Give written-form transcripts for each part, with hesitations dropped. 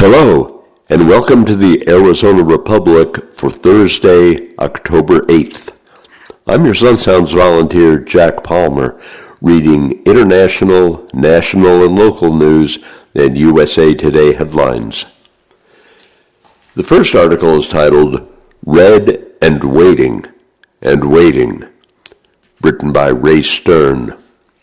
Hello, and welcome to the Arizona Republic for Thursday, October 8th. I'm your Sun Sounds volunteer, Jack Palmer, reading international, national, and local news and USA Today headlines. The first article is titled, Red and Waiting, written by Ray Stern.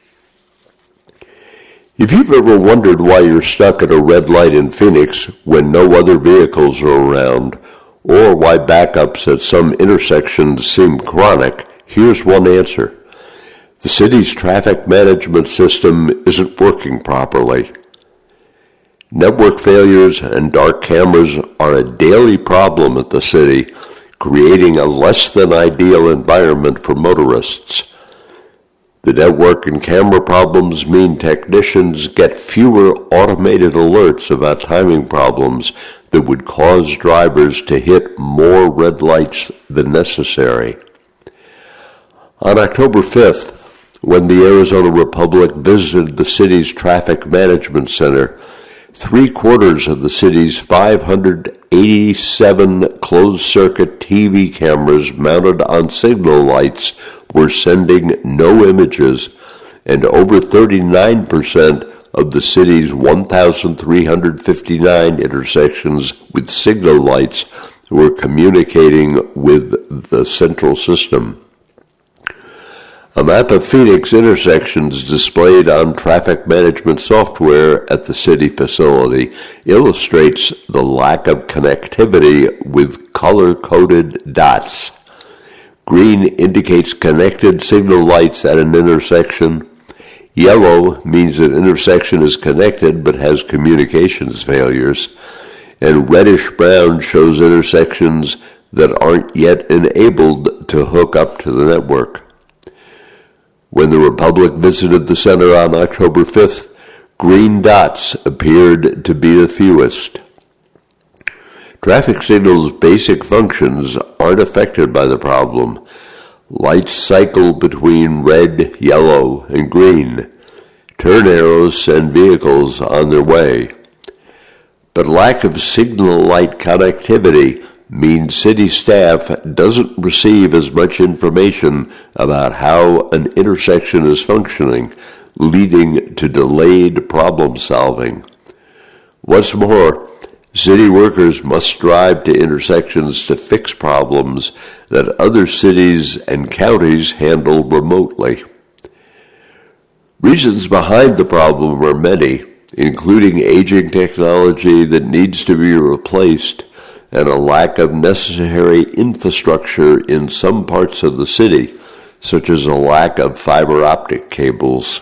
If you've ever wondered why you're stuck at a red light in Phoenix when no other vehicles are around, or why backups at some intersections seem chronic, here's one answer. The city's traffic management system isn't working properly. Network failures and dark cameras are a daily problem at the city, creating a less than ideal environment for motorists. The network and camera problems mean technicians get fewer automated alerts about timing problems that would cause drivers to hit more red lights than necessary. On October 5th, when the Arizona Republic visited the city's traffic management center, 3/4 of the city's 587 closed-circuit TV cameras mounted on signal lights were sending no images, and over 39% of the city's 1,359 intersections with signal lights were communicating with the central system. A map of Phoenix intersections displayed on traffic management software at the city facility illustrates the lack of connectivity with color-coded dots. Green indicates connected signal lights at an intersection. Yellow means an intersection is connected but has communications failures. And reddish-brown shows intersections that aren't yet enabled to hook up to the network. When the Republic visited the center on October 5th, green dots appeared to be the fewest. Traffic signals' basic functions aren't affected by the problem. Lights cycle between red, yellow, and green. Turn arrows send vehicles on their way. But lack of signal light connectivity means city staff doesn't receive as much information about how an intersection is functioning, leading to delayed problem solving. What's more, city workers must drive to intersections to fix problems that other cities and counties handle remotely. Reasons behind the problem are many, including aging technology that needs to be replaced and a lack of necessary infrastructure in some parts of the city, such as a lack of fiber optic cables.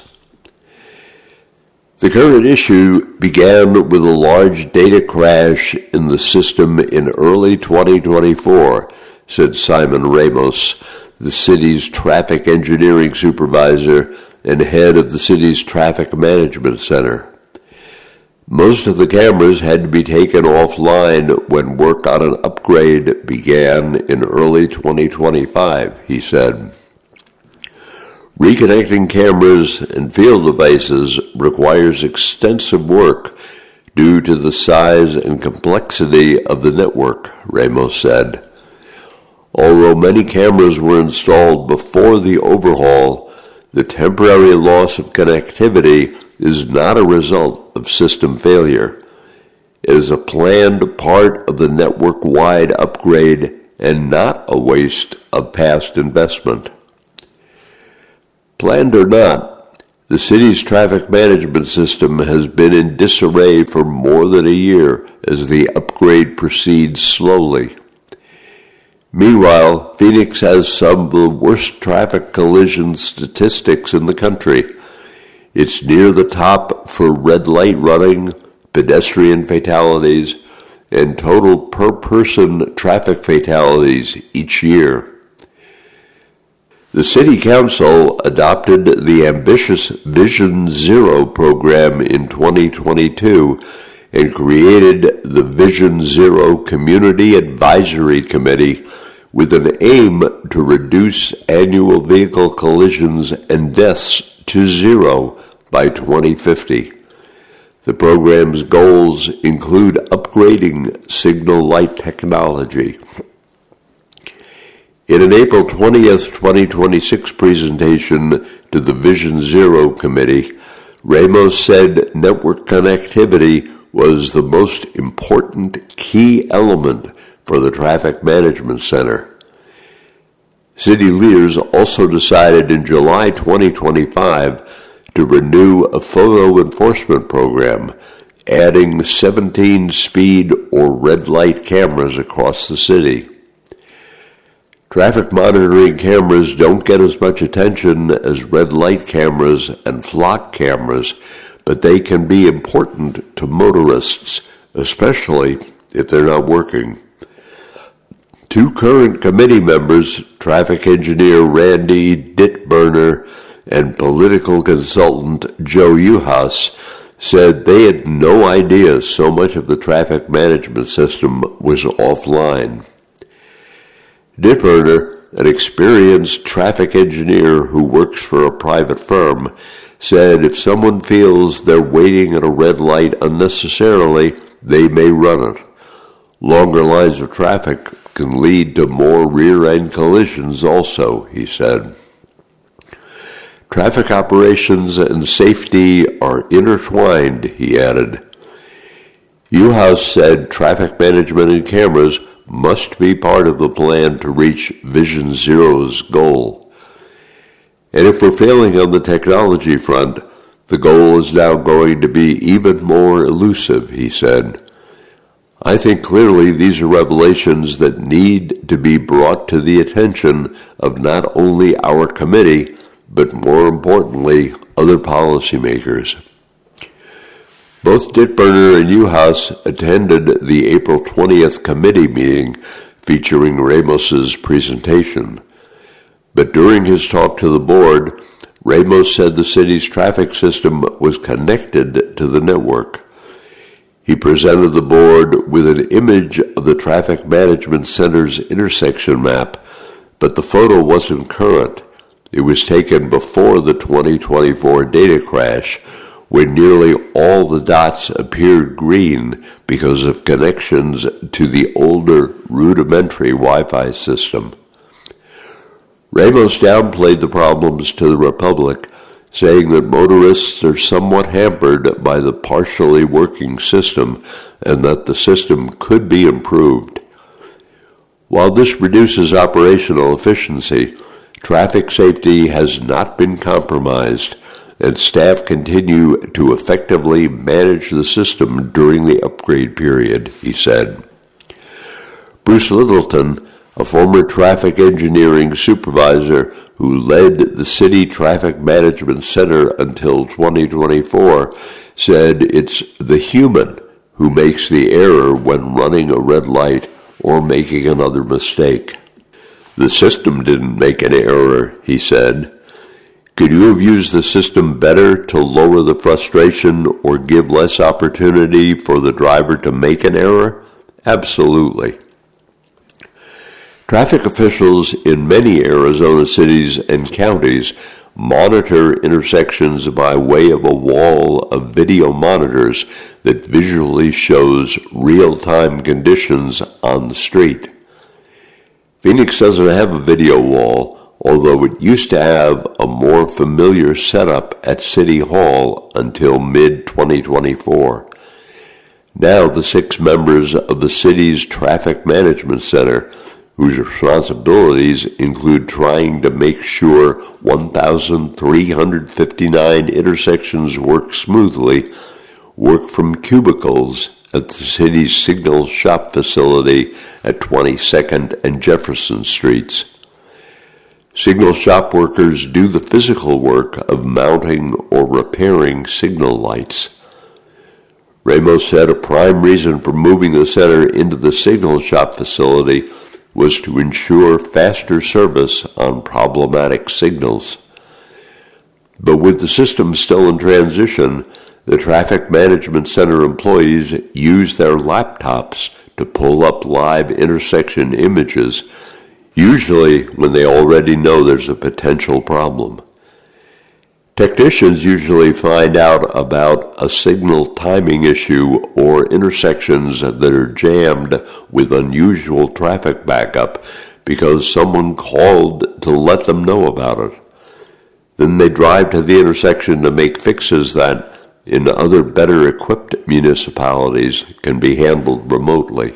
The current issue began with a large data crash in the system in early 2024, said Simon Ramos, the city's traffic engineering supervisor and head of the city's traffic management center. Most of the cameras had to be taken offline when work on an upgrade began in early 2025, he said. Reconnecting cameras and field devices requires extensive work due to the size and complexity of the network, Ramos said. Although many cameras were installed before the overhaul, the temporary loss of connectivity is not a result of system failure. It is a planned part of the network-wide upgrade and not a waste of past investment. Planned or not, the city's traffic management system has been in disarray for more than a year as the upgrade proceeds slowly. Meanwhile, Phoenix has some of the worst traffic collision statistics in the country. It's near the top for red light running, pedestrian fatalities, and total per-person traffic fatalities each year. The City Council adopted the ambitious Vision Zero program in 2022 and created the Vision Zero Community Advisory Committee with an aim to reduce annual vehicle collisions and deaths to zero by 2050. The program's goals include upgrading signal light technology. In an April 20th, 2026 presentation to the Vision Zero Committee, Ramos said network connectivity was the most important key element for the Traffic Management Center. City leaders also decided in July 2025 to renew a photo enforcement program, adding 17 speed or red light cameras across the city. Traffic monitoring cameras don't get as much attention as red light cameras and flock cameras, but they can be important to motorists, especially if they're not working. Two current committee members, traffic engineer Randy Dittburner and political consultant Joe Uhas, said they had no idea so much of the traffic management system was offline. Dittburner, an experienced traffic engineer who works for a private firm, said if someone feels they're waiting at a red light unnecessarily, they may run it. Longer lines of traffic can lead to more rear-end collisions also, he said. Traffic operations and safety are intertwined, he added. Uhas said traffic management and cameras must be part of the plan to reach Vision Zero's goal. And if we're failing on the technology front, the goal is now going to be even more elusive, he said. I think clearly these are revelations that need to be brought to the attention of not only our committee, but more importantly, other policymakers. Both Dittburner and Uhas attended the April 20th committee meeting featuring Ramos's presentation. But during his talk to the board, Ramos said the city's traffic system was connected to the network. He presented the board with an image of the Traffic Management Center's intersection map, but the photo wasn't current. It was taken before the 2024 data crash, when nearly all the dots appeared green because of connections to the older rudimentary Wi-Fi system. Ramos downplayed the problems to the Republic, saying that motorists are somewhat hampered by the partially working system and that the system could be improved. While this reduces operational efficiency, traffic safety has not been compromised, and staff continue to effectively manage the system during the upgrade period, he said. Bruce Littleton, a former traffic engineering supervisor who led the City Traffic Management Center until 2024, said it's the human who makes the error when running a red light or making another mistake. The system didn't make an error, he said. Could you have used the system better to lower the frustration or give less opportunity for the driver to make an error? Absolutely. Traffic officials in many Arizona cities and counties monitor intersections by way of a wall of video monitors that visually shows real-time conditions on the street. Phoenix doesn't have a video wall, although it used to have a more familiar setup at City Hall until mid-2024. Now the 6 members of the city's Traffic Management Center, whose responsibilities include trying to make sure 1,359 intersections work smoothly, work from cubicles at the city's signal shop facility at 22nd and Jefferson Streets. Signal shop workers do the physical work of mounting or repairing signal lights. Ramos said a prime reason for moving the center into the signal shop facility was to ensure faster service on problematic signals. But with the system still in transition, the Traffic Management Center employees use their laptops to pull up live intersection images, usually when they already know there's a potential problem. Technicians usually find out about a signal timing issue or intersections that are jammed with unusual traffic backup because someone called to let them know about it. Then they drive to the intersection to make fixes that, in other better equipped municipalities, can be handled remotely.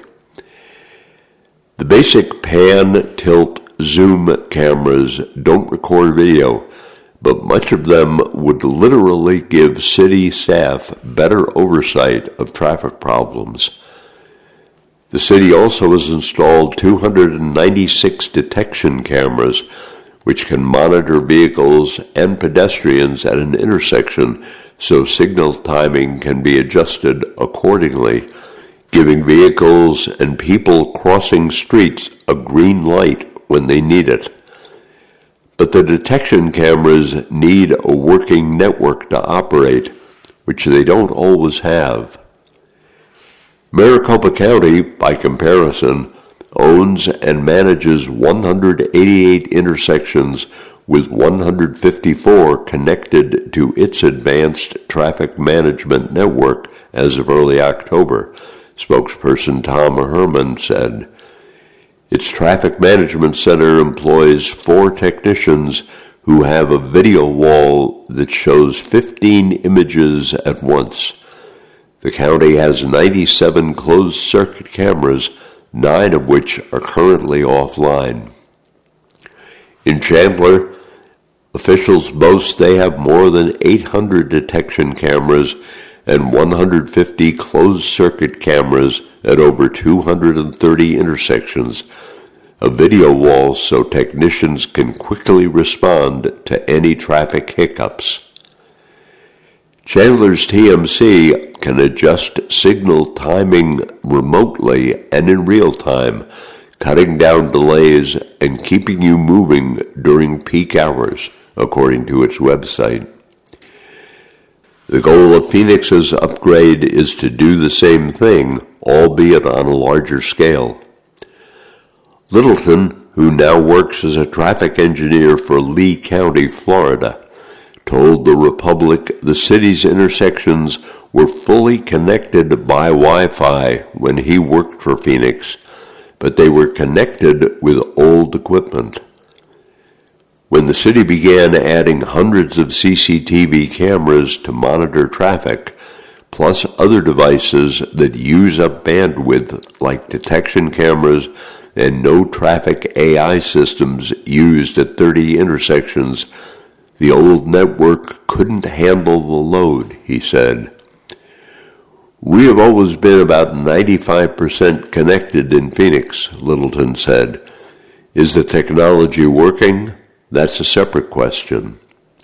The basic pan, tilt, zoom cameras don't record video, but much of them would literally give city staff better oversight of traffic problems. The city also has installed 296 detection cameras, which can monitor vehicles and pedestrians at an intersection so signal timing can be adjusted accordingly, giving vehicles and people crossing streets a green light when they need it. But the detection cameras need a working network to operate, which they don't always have. Maricopa County, by comparison, owns and manages 188 intersections with 154 connected to its advanced traffic management network as of early October, spokesperson Tom Herman said. Its traffic management center employs 4 technicians who have a video wall that shows 15 images at once. The county has 97 closed-circuit cameras, 9 of which are currently offline. In Chandler, officials boast they have more than 800 detection cameras and 150 closed-circuit cameras at over 230 intersections, a video wall so technicians can quickly respond to any traffic hiccups. Chandler's TMC can adjust signal timing remotely and in real time, cutting down delays and keeping you moving during peak hours, according to its website. The goal of Phoenix's upgrade is to do the same thing, albeit on a larger scale. Littleton, who now works as a traffic engineer for Lee County, Florida, told the Republic the city's intersections were fully connected by Wi-Fi when he worked for Phoenix, but they were connected with old equipment. When the city began adding hundreds of CCTV cameras to monitor traffic, plus other devices that use up bandwidth like detection cameras and no-traffic AI systems used at 30 intersections, the old network couldn't handle the load, he said. We have always been about 95% connected in Phoenix, Littleton said. Is the technology working? That's a separate question.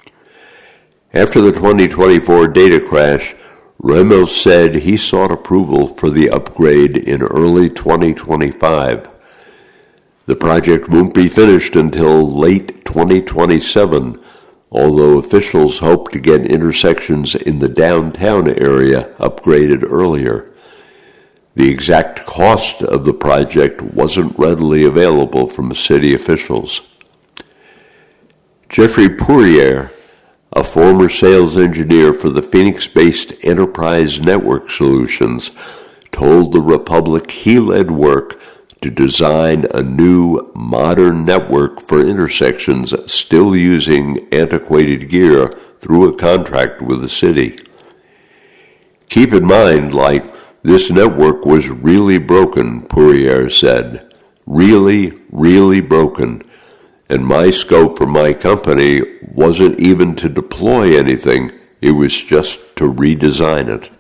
After the 2024 data crash, Ramos said he sought approval for the upgrade in early 2025. The project won't be finished until late 2027, although officials hope to get intersections in the downtown area upgraded earlier. The exact cost of the project wasn't readily available from city officials. Jeffrey Poirier, a former sales engineer for the Phoenix-based Enterprise Network Solutions, told the Republic he led work to design a new, modern network for intersections still using antiquated gear through a contract with the city. Keep in mind, this network was really broken, Poirier said. Really, really broken. And my scope for my company wasn't even to deploy anything, it was just to redesign it.